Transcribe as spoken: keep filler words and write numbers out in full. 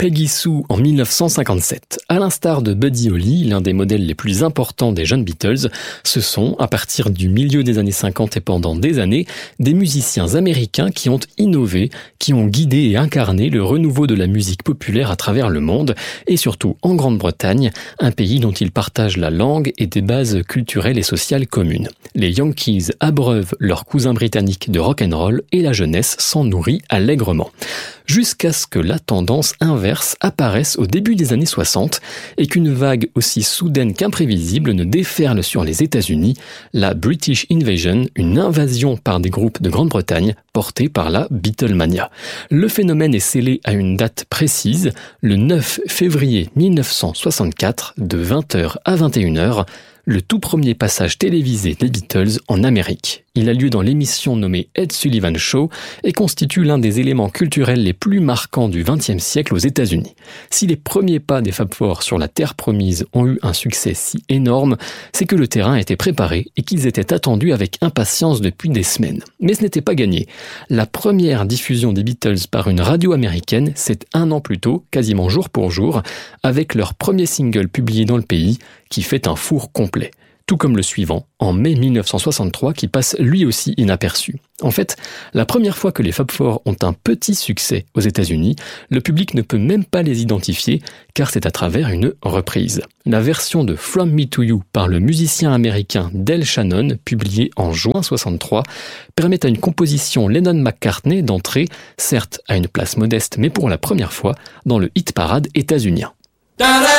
Peggy Sue en dix-neuf cent cinquante-sept. À l'instar de Buddy Holly, l'un des modèles les plus importants des jeunes Beatles, ce sont, à partir du milieu des années cinquante et pendant des années, des musiciens américains qui ont innové, qui ont guidé et incarné le renouveau de la musique populaire à travers le monde, et surtout en Grande-Bretagne, un pays dont ils partagent la langue et des bases culturelles et sociales communes. Les Yankees abreuvent leurs cousins britanniques de rock'n'roll et la jeunesse s'en nourrit allègrement. Jusqu'à ce que la tendance inverse apparaisse au début des années soixante et qu'une vague aussi soudaine qu'imprévisible ne déferle sur les États-Unis, la British Invasion, une invasion par des groupes de Grande-Bretagne portée par la Beatlemania. Le phénomène est scellé à une date précise, le neuf février dix-neuf cent soixante-quatre, de vingt heures à vingt et une heures, le tout premier passage télévisé des Beatles en Amérique. Il a lieu dans l'émission nommée Ed Sullivan Show et constitue l'un des éléments culturels les plus marquants du vingtième siècle aux États-Unis. Si les premiers pas des Fab Four sur la terre promise ont eu un succès si énorme, c'est que le terrain était préparé et qu'ils étaient attendus avec impatience depuis des semaines. Mais ce n'était pas gagné. La première diffusion des Beatles par une radio américaine, c'est un an plus tôt, quasiment jour pour jour, avec leur premier single publié dans le pays, qui fait un four complet. Tout comme le suivant, en mai dix-neuf cent soixante-trois, qui passe lui aussi inaperçu. En fait, la première fois que les Fab Four ont un petit succès aux États-Unis, le public ne peut même pas les identifier, car c'est à travers une reprise. La version de From Me to You par le musicien américain Del Shannon, publiée en juin soixante-trois, permet à une composition Lennon-McCartney d'entrer, certes à une place modeste, mais pour la première fois, dans le hit parade états-unien.